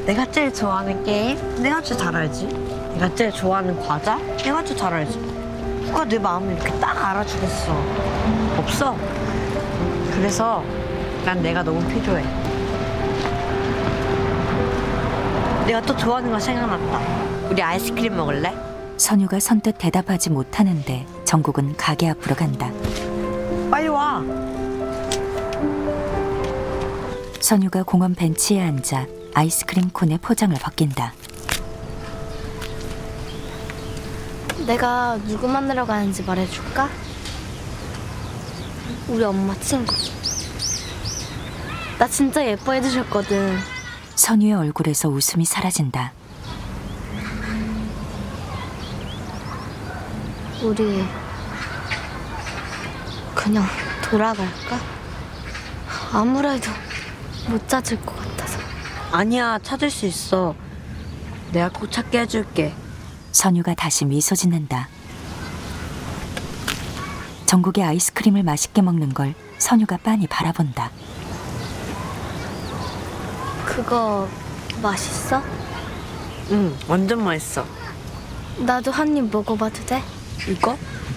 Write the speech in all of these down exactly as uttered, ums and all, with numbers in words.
내가 제일 좋아하는 게임? 내가 제일 잘 알지. 내가 제일 좋아하는 과자? 내가 제일 잘 알지. 누가 내 마음을 이렇게 딱 알아주겠어. 없어. 그래서 난 내가 너무 필요해. 내가 또 좋아하는 거 생각났다. 우리 아이스크림 먹을래? 선유가 선뜻 대답하지 못하는데 정국은 가게 앞으로 간다. 빨리 와. 선유가 공원 벤치에 앉아 아이스크림 콘의 포장을 벗긴다. 내가 누구 만나러 가는지 말해줄까? 우리 엄마 친구. 나 진짜 예뻐해 주셨거든. 선유의 얼굴에서 웃음이 사라진다. 우리 그냥 돌아갈까? 아무래도 못 찾을 것 같아서. 아니야, 찾을 수 있어. 내가 꼭 찾게 해줄게. 선유가 다시 미소 짓는다. 정국의 아이스크림을 맛있게 먹는 걸 선유가 빤히 바라본다. 그거 맛있어? 응, 완전 맛있어. 나도 한 입 먹어봐도 돼? 이거?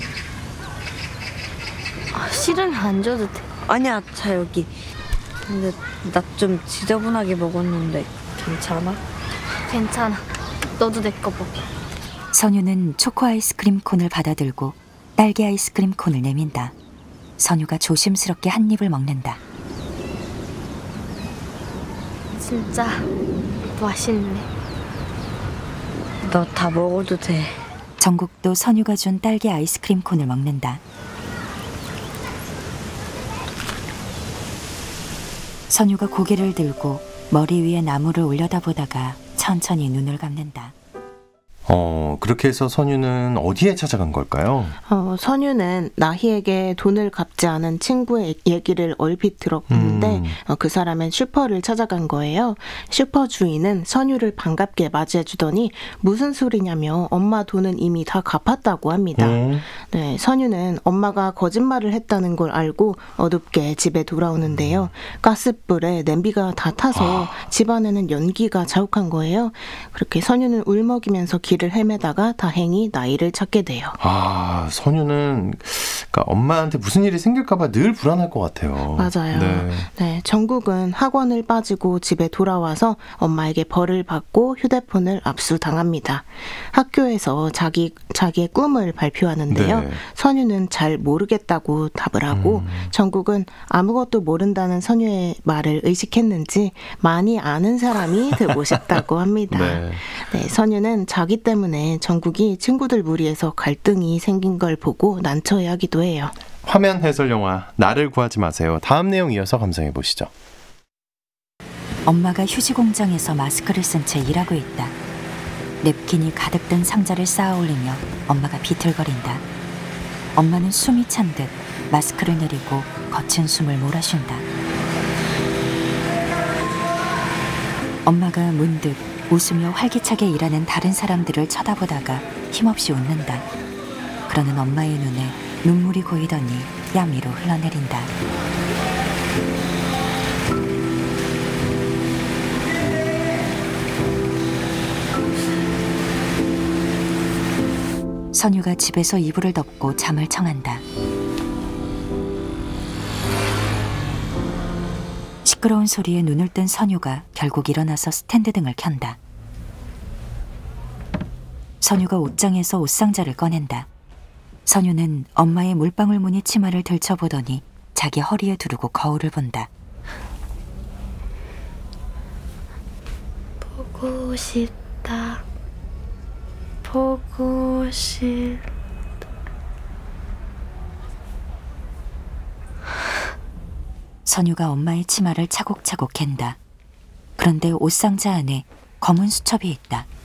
아, 싫으면 안 줘도 돼. 아니야, 자 여기. 근데 나 좀 지저분하게 먹었는데 괜찮아? 괜찮아. 너도 내 거 먹어. 선유는 초코 아이스크림 콘을 받아들고 딸기 아이스크림 콘을 내민다. 선유가 조심스럽게 한 입을 먹는다. 진짜 맛있네. 너 다 먹어도 돼. 정국도 선유가 준 딸기 아이스크림 콘을 먹는다. 선유가 고개를 들고 머리 위에 나무를 올려다보다가 천천히 눈을 감는다. 어, 그렇게 해서 선유는 어디에 찾아간 걸까요? 어, 선유는 나희에게 돈을 갚지 않은 친구의 얘기를 얼핏 들었는데 음. 어, 그 사람은 슈퍼를 찾아간 거예요. 슈퍼 주인은 선유를 반갑게 맞이해주더니 무슨 소리냐며 엄마 돈은 이미 다 갚았다고 합니다. 음. 네, 선유는 엄마가 거짓말을 했다는 걸 알고 어둡게 집에 돌아오는데요. 가스불에 냄비가 다 타서 집안에는 연기가 자욱한 거예요. 그렇게 선유는 울먹이면서 길을 헤매다가 다행히 나이를 찾게 돼요. 아, 선유는 그러니까 엄마한테 무슨 일이 생길까봐 늘 불안할 것 같아요. 맞아요. 네. 네, 정국은 학원을 빠지고 집에 돌아와서 엄마에게 벌을 받고 휴대폰을 압수당합니다. 학교에서 자기, 자기의 꿈을 발표하는데요. 네. 선유는 잘 모르겠다고 답을 하고 음. 정국은 아무것도 모른다는 선유의 말을 의식했는지 많이 아는 사람이 되고 싶다고 합니다. 네. 네, 선유는 자기 때문에 정국이 친구들 무리에서 갈등이 생긴 걸 보고 난처해하기도 해요. 화면 해설 영화 나를 구하지 마세요. 다음 내용 이어서 감상해 보시죠. 엄마가 휴지 공장에서 마스크를 쓴 채 일하고 있다. 냅킨이 가득 든 상자를 쌓아 올리며 엄마가 비틀거린다. 엄마는 숨이 찬 듯 마스크를 내리고 거친 숨을 몰아쉰다. 엄마가 문득 웃으며 활기차게 일하는 다른 사람들을 쳐다보다가 힘없이 웃는다. 그러는 엄마의 눈에 눈물이 고이더니 뺨 위로 흘러내린다. 선유가 집에서 이불을 덮고 잠을 청한다. 시끄러운 소리에 눈을 뜬 선유가 결국 일어나서 스탠드 등을 켠다. 선유가 옷장에서 옷상자를 꺼낸다. 선유는 엄마의 물방울 무늬 치마를 들춰보더니 자기 허리에 두르고 거울을 본다. 보고 싶다. 보고 싶... 선유가 엄마의 치마를 차곡차곡 갠다. 그런데 옷상자 안에 검은 수첩이 있다.